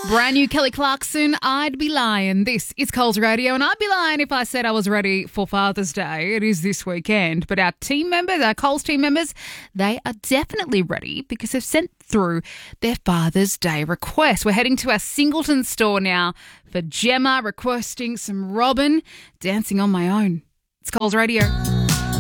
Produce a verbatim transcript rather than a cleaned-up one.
Brand new Kelly Clarkson, I'd Be Lying. This is Coles Radio, and I'd be lying if I said I was ready for Father's Day. It is this weekend, but our team members, our Coles team members, they are definitely ready because they've sent through their Father's Day request. We're heading to our Singleton store now for Gemma requesting some Robin, Dancing on My Own. It's Coles Radio.